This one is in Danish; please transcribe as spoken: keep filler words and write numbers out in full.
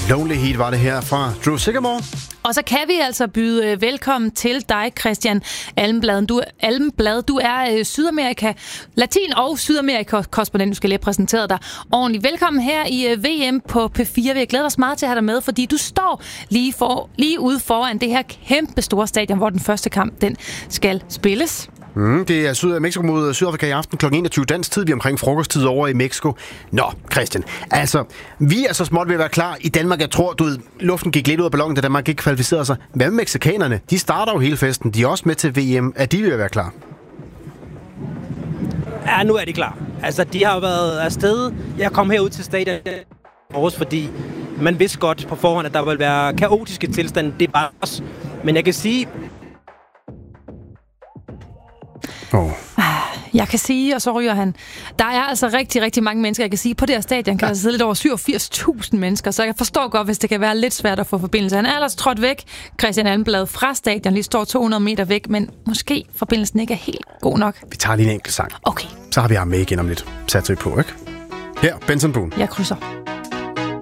Lonely Heat var det her fra Drew Sigamore. Og så kan vi altså byde velkommen til dig, Christian Almblad. Du, Almblad, du er øh, Sydamerika, Latin- og Sydamerika-korrespondent. Du skal lige præsentere dig ordentligt. Velkommen her i øh, V M på P fire. Vi har glædet os meget til at have dig med, fordi du står lige, for, lige ude foran det her kæmpe store stadion, hvor den første kamp den skal spilles. Mm, det er Syd- Mexico mod Sydafrika i aften klokken enogtyve dansk tid. Vi er omkring frokosttid over i Mexico. Nå, Christian, altså, vi er så småt ved at være klar i Danmark. Jeg tror, du ved, luften gik lidt ud af ballonen, da Danmark ikke kvalificerede sig. Hvad med mexikanerne? De starter jo hele festen. De er også med til V M. Er de ved at være klar? Ja, nu er de klar. Altså, de har jo været afsted. Jeg kom herud til stadion også, fordi man vidste godt på forhånd, at der ville være kaotiske tilstande. Det er bare os. Men jeg kan sige... Oh. Jeg kan sige, og så ryger han, der er altså rigtig, rigtig mange mennesker. Jeg kan sige, på det her stadion kan ja. der sidde lidt over syvogfirs tusind mennesker, så jeg forstår godt, hvis det kan være lidt svært at få forbindelse. Han er ellers trådt væk, Christian Almblad, fra stadion, lige står to hundrede meter væk, men måske forbindelsen ikke er helt god nok. Vi tager lige en enkelt sang. Okay. Så har vi ham med igen om lidt. Satser vi på, ikke? Her, Benson Boone. Jeg krydser.